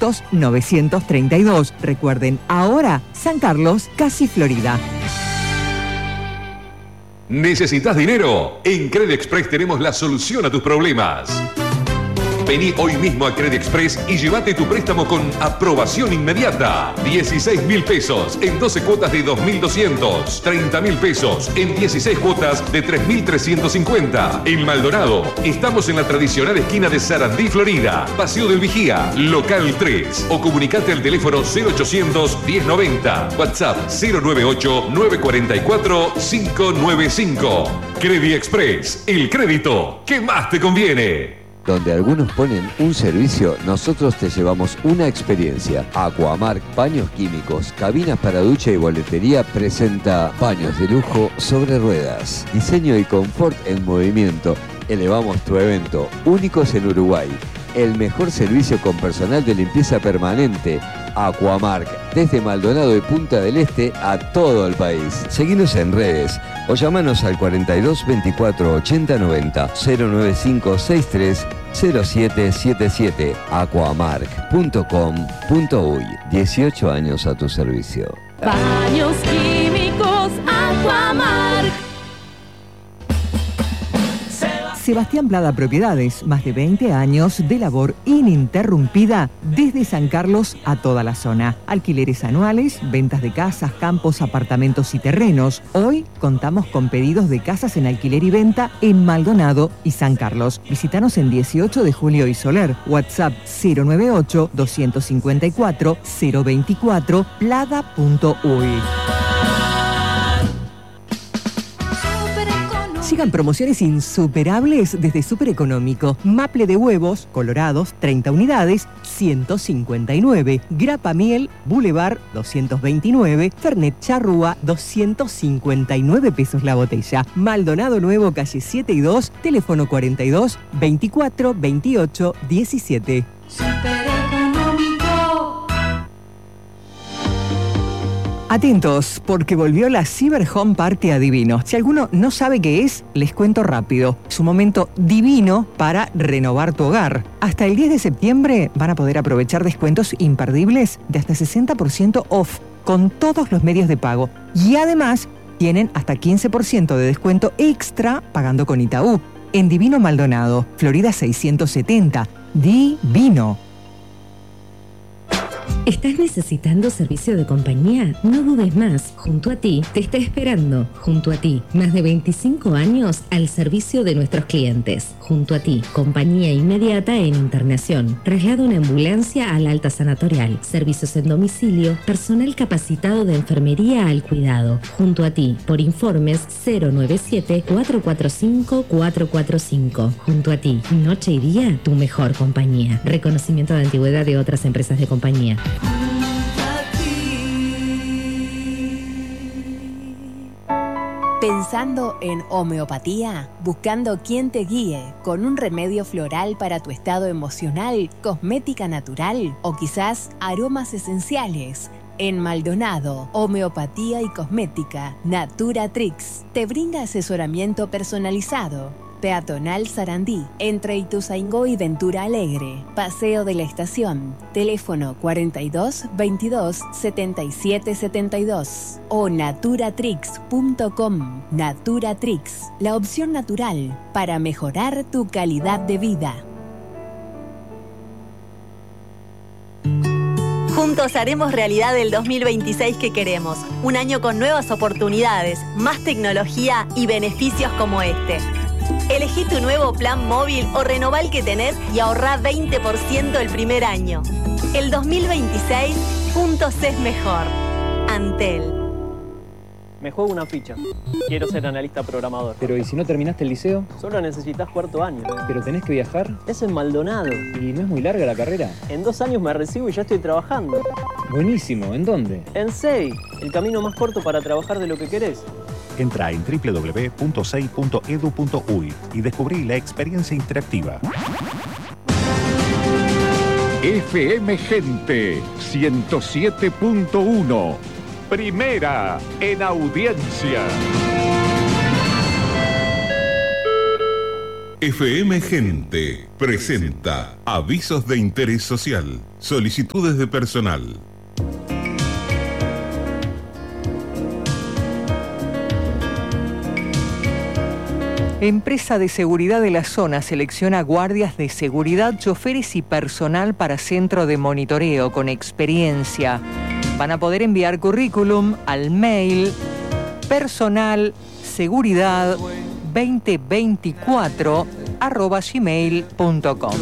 932. Recuerden, ahora San Carlos, casi Florida. ¿Necesitas dinero? En Credit Express tenemos la solución a tus problemas. Vení hoy mismo a Credit Express y llévate tu préstamo con aprobación inmediata. 16.000 pesos en 12 cuotas de 2.200. 30.000 pesos en 16 cuotas de 3.350. En Maldonado, estamos en la tradicional esquina de Sarandí, Florida. Paseo del Vigía, local 3. O comunicate al teléfono 0800 1090. WhatsApp 098 944 595. Credit Express, el crédito que más te conviene. Donde algunos ponen un servicio, nosotros te llevamos una experiencia. Aquamark Paños Químicos, cabinas para ducha y boletería presenta paños de lujo sobre ruedas. Diseño y confort en movimiento. Elevamos tu evento, únicos en Uruguay. El mejor servicio con personal de limpieza permanente. Aquamark, desde Maldonado y Punta del Este a todo el país. Seguinos en redes o llamanos al 42 24 80 90 095 63 0777 aquamark.com.uy. 18 años a tu servicio. Baños Químicos Aquamark. Sebastián Plada Propiedades, más de 20 años de labor ininterrumpida desde San Carlos a toda la zona. Alquileres anuales, ventas de casas, campos, apartamentos y terrenos. Hoy contamos con pedidos de casas en alquiler y venta en Maldonado y San Carlos. Visítanos en 18 de Julio y Soler. WhatsApp 098 254 024 plada.uy. Sigan promociones insuperables desde Super Económico. Maple de huevos, colorados, 30 unidades, 159. Grapa miel, Boulevard, 229. Fernet Charrúa, 259 pesos la botella. Maldonado Nuevo, calle 7 y 2, teléfono 42 24 28 17. Atentos, porque volvió la Cyber Home Party a Divino. Si alguno no sabe qué es, les cuento rápido. Es un momento divino para renovar tu hogar. Hasta el 10 de septiembre van a poder aprovechar descuentos imperdibles de hasta 60% off con todos los medios de pago. Y además, tienen hasta 15% de descuento extra pagando con Itaú. En Divino Maldonado, Florida 670. Divino. ¿Estás necesitando servicio de compañía? No dudes más. Junto a ti te está esperando. Junto a ti, más de 25 años al servicio de nuestros clientes. Junto a ti, compañía inmediata en internación. Traslado en ambulancia al alta sanatorial. Servicios en domicilio. Personal capacitado de enfermería al cuidado. Junto a ti, por informes 097-445-445. Junto a ti, noche y día, tu mejor compañía. Reconocimiento de antigüedad de otras empresas de compañía. ¿Pensando en homeopatía? ¿Buscando quien te guíe con un remedio floral para tu estado emocional, cosmética natural o quizás aromas esenciales? En Maldonado, Homeopatía y Cosmética, Naturatrix te brinda asesoramiento personalizado. Peatonal Sarandí, entre Ituzaingó y Ventura Alegre. Paseo de la Estación. Teléfono 42 22 77 72 o naturatrix.com. Naturatrix, la opción natural para mejorar tu calidad de vida. Juntos haremos realidad el 2026 que queremos. Un año con nuevas oportunidades, más tecnología y beneficios como este. Elegí tu nuevo plan móvil o renová el que tenés y ahorrá 20% el primer año. El 2026, juntos es mejor. Antel. Me juego una ficha. Quiero ser analista programador. Pero ¿y si no terminaste el liceo? Solo necesitas cuarto año. ¿Pero tenés que viajar? Es en Maldonado. ¿Y no es muy larga la carrera? En 2 años me recibo y ya estoy trabajando. Buenísimo. ¿En dónde? En SEI, el camino más corto para trabajar de lo que querés. Entra en www.sei.edu.uy y descubrí la experiencia interactiva. FM Gente 107.1. Primera en audiencia. FM Gente presenta Avisos de Interés Social, solicitudes de personal. Empresa de seguridad de la zona selecciona guardias de seguridad, choferes y personal para centro de monitoreo con experiencia. Van a poder enviar currículum al mail personalseguridad2024@gmail.com.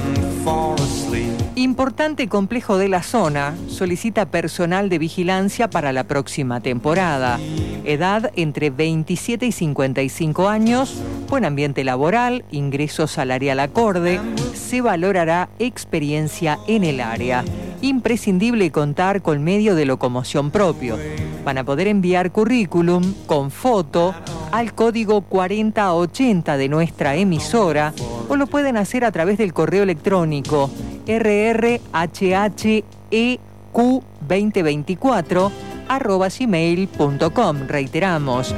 Importante complejo de la zona solicita personal de vigilancia para la próxima temporada. Edad entre 27 y 55 años, buen ambiente laboral, ingreso salarial acorde, se valorará experiencia en el área. Imprescindible contar con medio de locomoción propio. Van a poder enviar currículum con foto al código 4080 de nuestra emisora o lo pueden hacer a través del correo electrónico rrhheq2024@gmail.com. Reiteramos,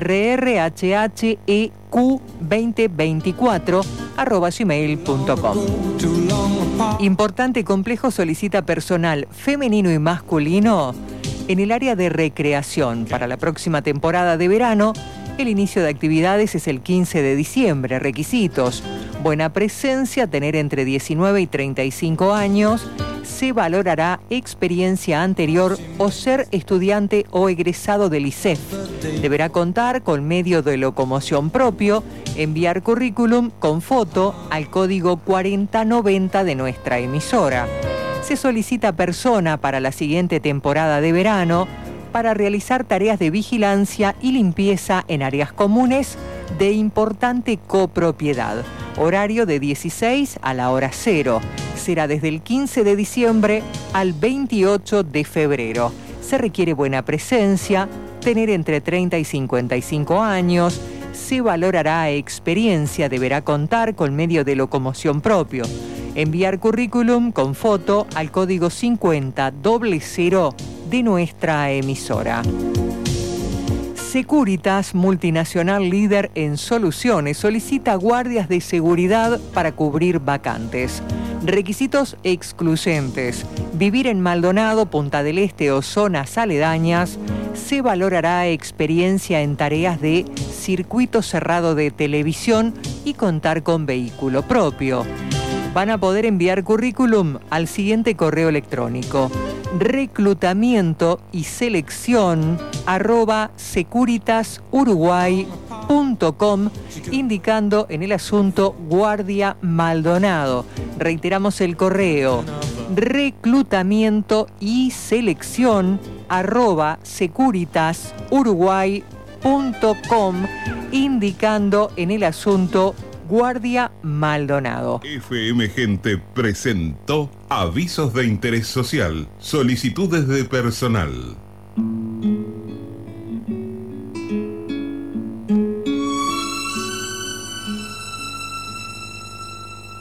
rrhheq2024@gmail.com. Importante complejo solicita personal femenino y masculino en el área de recreación. Para la próxima temporada de verano, el inicio de actividades es el 15 de diciembre. Requisitos: buena presencia, tener entre 19 y 35 años, se valorará experiencia anterior o ser estudiante o egresado del ISEF. Deberá contar con medio de locomoción propio, enviar currículum con foto al código 4090 de nuestra emisora. Se solicita persona para la siguiente temporada de verano para realizar tareas de vigilancia y limpieza en áreas comunes de importante copropiedad. Horario de 16 a la hora 0. Será desde el 15 de diciembre al 28 de febrero. Se requiere buena presencia, tener entre 30 y 55 años. Se valorará experiencia, deberá contar con medio de locomoción propio. Enviar currículum con foto al código 5000 de nuestra emisora. Securitas, multinacional líder en soluciones, solicita guardias de seguridad para cubrir vacantes. Requisitos excluyentes: vivir en Maldonado, Punta del Este o zonas aledañas. Se valorará experiencia en tareas de circuito cerrado de televisión y contar con vehículo propio. Van a poder enviar currículum al siguiente correo electrónico: reclutamiento y selección @securitasurguay.com, indicando en el asunto Guardia Maldonado. Reiteramos el correo: reclutamiento y selección @securitasurguay.com, indicando en el asunto Guardia Maldonado. FM Gente presentó Avisos de Interés Social, solicitudes de personal.